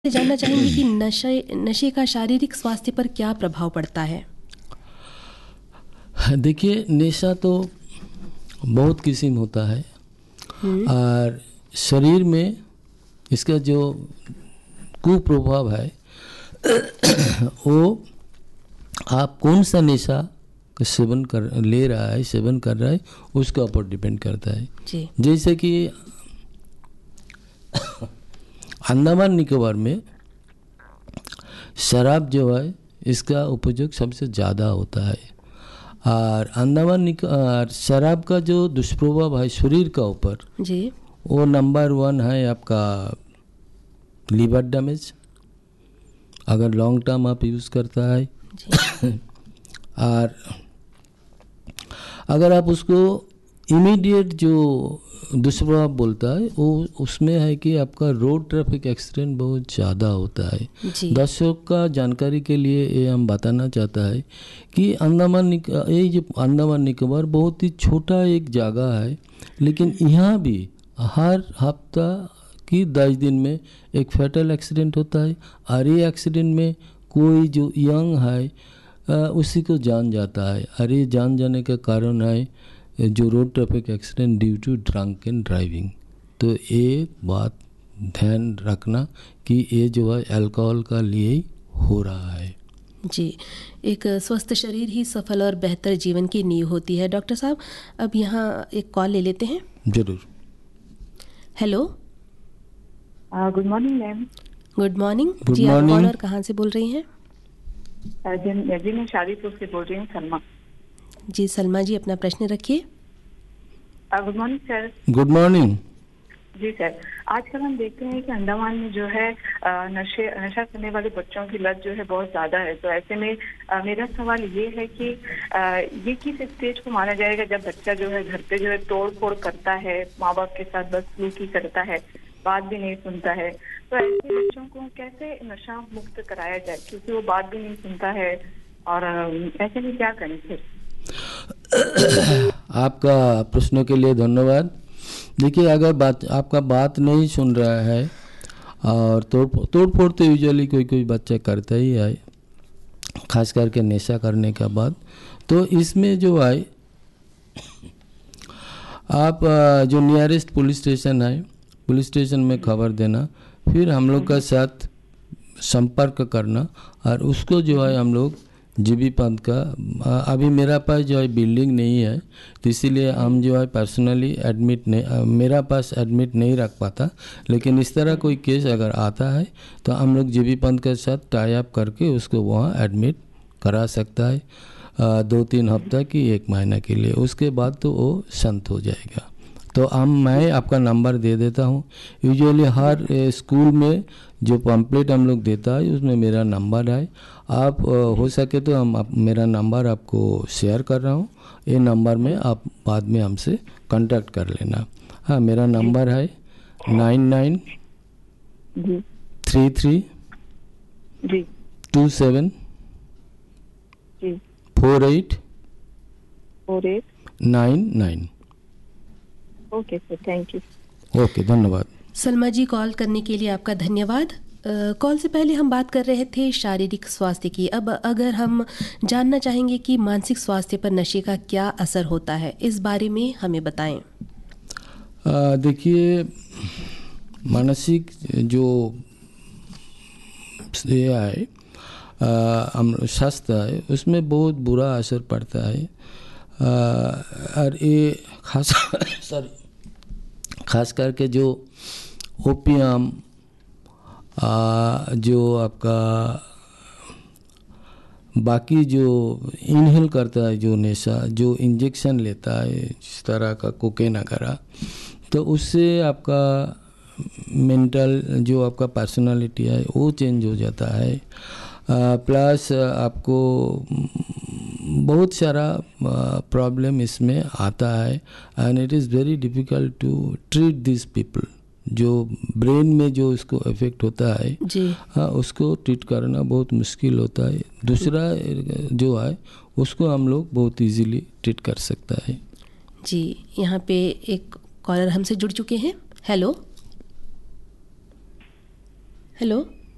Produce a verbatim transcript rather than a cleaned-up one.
जानना चाहेंगे कि नशे नशे का शारीरिक स्वास्थ्य पर क्या प्रभाव पड़ता है? देखिए, नशा तो बहुत किस्म होता है और शरीर में इसका जो कुप्रभाव है वो आप कौन सा नशा का सेवन कर ले रहा है सेवन कर रहा है उसके ऊपर डिपेंड करता है जी। जैसे कि अंडमान निकोबार में शराब जो है इसका उपयोग सबसे ज़्यादा होता है और अंडमान निकोबार शराब का जो दुष्प्रभाव है शरीर का ऊपर जी वो नंबर वन है आपका लीवर डैमेज अगर लॉन्ग टर्म आप यूज़ करता है और अगर आप उसको इमीडिएट जो दुष्प्रभाव बोलता है वो उसमें है कि आपका रोड ट्रैफिक एक्सीडेंट बहुत ज़्यादा होता है। दर्शकों का जानकारी के लिए ये हम बताना चाहता है कि अंडमान निक ये जो अंडमान निकोबार बहुत ही छोटा एक जगह है लेकिन यहाँ भी हर हफ्ता कि दस दिन में एक फैटल एक्सीडेंट होता है और ये एक्सीडेंट में कोई जो यंग है उसी को जान जाता है और ये जान जाने का कारण है जो road traffic accident due to drunk and driving. तो ये बात ध्यान रखना कि ये जो है अल्कोहल का लिए ही हो रहा है। जी, एक स्वस्थ शरीर ही सफल और बेहतर जीवन की नींव होती है। डॉक्टर साहब, अब यहाँ एक कॉल ले लेते हैं। जरूर। Hello, good morning ma'am. Good morning Good जी। आप morning. कौन और कहाँ से बोल रही हैं? जी जी मैं शादीपुर से बोल रही हूँ, सलमा। जी सलमा जी, अपना प्रश्न रखिए। Good morning sir. Good morning. जी सर, आजकल हम देखते हैं कि अंडमान में जो है अ, नशे नशा करने वाले बच्चों की लत जो है बहुत ज्यादा है। तो ऐसे में अ, मेरा सवाल ये है कि अ, ये किस स्टेज को माना जाएगा जब बच्चा जो है घर पे जो है तोड़ फोड़ करता है, माँ बाप के साथ बदसलूकी करता है, बात भी नहीं सुनता है। तो ऐसे बच्चों को कैसे नशा मुक्त कराया जाए, क्योंकि वो बात भी नहीं सुनता है और अ, ऐसे में क्या करें फिर? आपका प्रश्नों के लिए धन्यवाद। देखिए, अगर बात आपका बात नहीं सुन रहा है और तोड़ तोड़ फोड़ तो यूजुअली कोई कोई बच्चा करता ही है, खास करके नशा करने के बाद। तो इसमें जो है आप जो नियरेस्ट पुलिस स्टेशन है पुलिस स्टेशन में खबर देना, फिर हम लोग का साथ संपर्क करना और उसको जो है हम लोग जीबी पंथ का, अभी मेरा पास जो है बिल्डिंग नहीं है तो इसीलिए हम जो है पर्सनली एडमिट नहीं, मेरा पास एडमिट नहीं रख पाता। लेकिन इस तरह कोई केस अगर आता है तो हम लोग जीबी पंथ के साथ टाई अप करके उसको वहाँ एडमिट करा सकता है दो तीन हफ्ता की एक महीना के लिए। उसके बाद तो वो शांत हो जाएगा। तो हम मैं आपका नंबर दे देता हूँ। यूजुअली हर स्कूल में जो पम्पलेट हम लोग देता है उसमें मेरा नंबर है। आप हो सके तो हम आप, मेरा नंबर आपको शेयर कर रहा हूँ। ये नंबर में आप बाद में हमसे कांटेक्ट कर लेना। हाँ, मेरा नंबर है nine nine three three G to seven ji four eight four eight nine nine. Okay sir, thank you. Okay, धन्यवाद। सलमा जी, कॉल करने के लिए आपका धन्यवाद। कॉल से पहले हम बात कर रहे थे शारीरिक स्वास्थ्य की। अब अगर हम जानना चाहेंगे कि मानसिक स्वास्थ्य पर नशे का क्या असर होता है, इस बारे में हमें बताएं। देखिए, मानसिक जो ये है हम स्वास्थ्य है उसमें बहुत बुरा असर पड़ता है। और ये खास सॉरी खास करके जो ओपियम आ, जो आपका बाकी जो इनहेल करता है, जो नशा जो इंजेक्शन लेता है जिस तरह का कोकेन वगैरह, तो उससे आपका मेंटल जो आपका पर्सनालिटी है वो चेंज हो जाता है। प्लस आपको बहुत सारा प्रॉब्लम इसमें आता है and it is very difficult to treat this people. जो ब्रेन में जो इसको इफेक्ट होता है जी, हाँ, उसको ट्रीट करना बहुत मुश्किल होता है। दूसरा जो है उसको हम लोग बहुत इजीली ट्रीट कर सकता है। जी, यहाँ पे एक कॉलर हमसे जुड़ चुके हैं। Hello hello